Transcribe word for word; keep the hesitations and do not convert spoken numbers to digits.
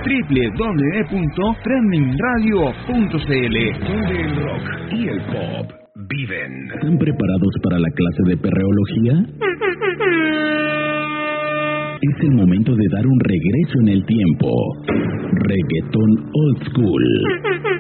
doble u doble u doble u punto trending radio punto c l, donde el rock y el pop viven. ¿Están preparados para la clase de perreología? Es el momento de dar un regreso en el tiempo. Reggaetón Old School.